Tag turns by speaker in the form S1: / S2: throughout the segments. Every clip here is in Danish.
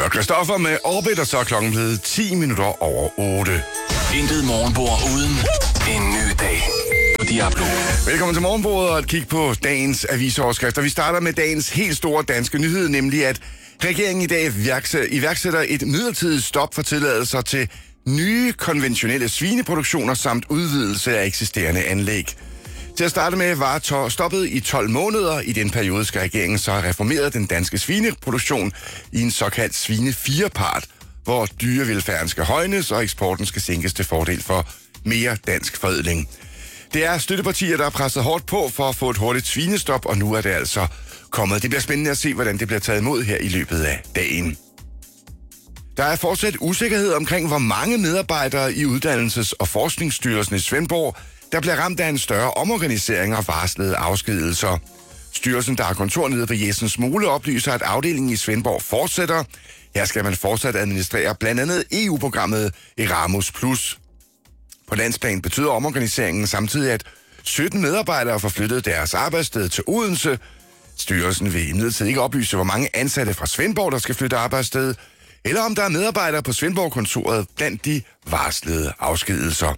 S1: hører Christoffer med Orbit, og så er klokken blevet 10 minutter over 8.
S2: Intet morgenbord uden en ny dag på Diablo.
S1: Velkommen til morgenbordet og et kig på dagens avisoverskrifter. Vi starter med dagens helt store danske nyhed, nemlig at regeringen i dag iværksætter et midlertidigt stop for tilladelser til nye konventionelle svineproduktioner samt udvidelse af eksisterende anlæg. Til at starte med var stoppet i 12 måneder. I den periode skal regeringen så have reformeret den danske svineproduktion i en såkaldt svine 4-part, hvor dyrevelfærden skal højnes og eksporten skal sænkes til fordel for mere dansk forædling. Det er støttepartier, der har presset hårdt på for at få et hurtigt svinestop, og nu er det altså kommet. Det bliver spændende at se, hvordan det bliver taget imod her i løbet af dagen. Der er fortsat usikkerhed omkring, hvor mange medarbejdere i Uddannelses- og Forskningsstyrelsen i Svendborg, der bliver ramt af en større omorganisering og varslede afskedelser. Styrelsen, der har kontor nede på Jessens Mole, oplyser, at afdelingen i Svendborg fortsætter. Her skal man fortsat administrere blandt andet EU-programmet Erasmus+. På landsplan betyder omorganiseringen samtidig, at 17 medarbejdere får flyttet deres arbejdssted til Odense. Styrelsen vil imidlertid ikke oplyse, hvor mange ansatte fra Svendborg, der skal flytte arbejdssted, eller om der er medarbejdere på Svendborg-kontoret blandt de varslede afskedelser.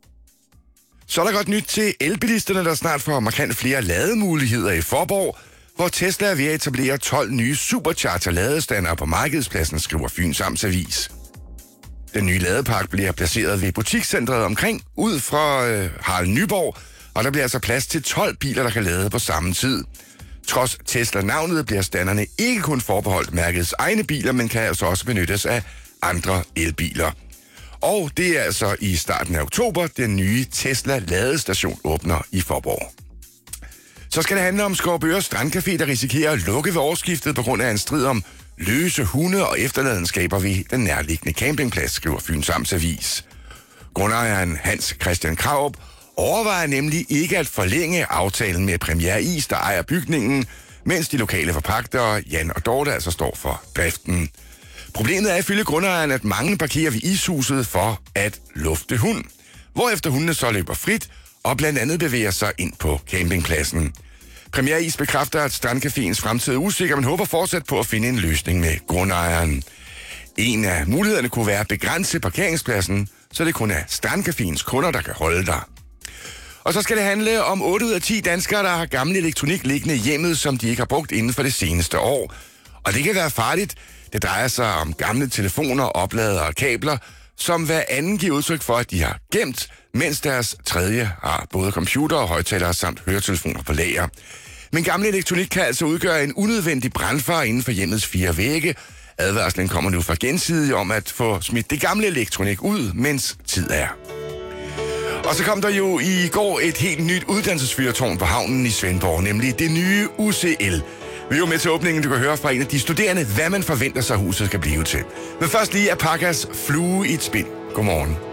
S1: Så er der godt nyt til elbilisterne, der snart får markant flere lademuligheder i Faaborg, hvor Tesla er ved at etablere 12 nye supercharger-ladestandere på markedspladsen, skriver Fyns Amts Avis. Den nye ladepark bliver placeret ved butikscentret omkring ud fra Harald Nyborg, og der bliver altså plads til 12 biler, der kan lade på samme tid. Trods Tesla-navnet bliver standerne ikke kun forbeholdt mærkets egne biler, men kan altså også benyttes af andre elbiler. Og det er altså i starten af oktober, den nye Tesla-ladestation åbner i Faaborg. Så skal det handle om Skovbøre Strandcafé, der risikerer at lukke ved årsskiftet på grund af en strid om løse hunde og efterladenskaber ved den nærliggende campingplads, skriver Fyns Amts Avis. Grundejeren Hans Christian Krarup overvejer nemlig ikke at forlænge aftalen med Premier Is, der ejer bygningen, mens de lokale forpagtere, Jan og Dorte, altså står for driften. Problemet er ifølge grundejeren, at mange parkerer ved ishuset for at lufte hund, hvorefter hundene så løber frit og blandt andet bevæger sig ind på campingpladsen. Premier Is bekræfter, at Strandcaféens fremtid er usikker, men håber fortsat på at finde en løsning med grundejeren. En af mulighederne kunne være at begrænse parkeringspladsen, så det kun er Strandcaféens kunder, der kan holde der. Og så skal det handle om 8 ud af 10 danskere, der har gammel elektronik liggende i hjemmet, som de ikke har brugt inden for det seneste år. Og det kan være farligt. Det drejer sig om gamle telefoner, opladere og kabler, som hver anden giver udtryk for, at de har gemt, mens deres tredje har både computer og højtalere samt høretelefoner på lager. Men gammel elektronik kan altså udgøre en unødvendig brandfare inden for hjemmets 4 vægge. Advarslen kommer nu fra Gensidige om at få smidt det gamle elektronik ud, mens tid er. Og så kom der jo i går et helt nyt uddannelsesfyrtårn på havnen i Svendborg, nemlig det nye UCL. Vi er jo med til åbningen, du kan høre fra en af de studerende, hvad man forventer sig, huset skal blive til. Men først lige Alpakas Flue i et spind. Godmorgen.